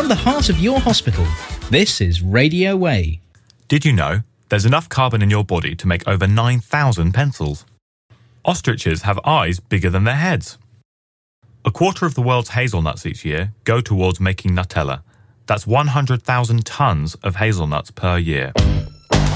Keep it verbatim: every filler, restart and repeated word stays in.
From the heart of your hospital, this is Radio Way. Did you know there's enough carbon in your body to make over nine thousand pencils? Ostriches have eyes bigger than their heads. A quarter of the world's hazelnuts each year go towards making Nutella. That's one hundred thousand tonnes of hazelnuts per year.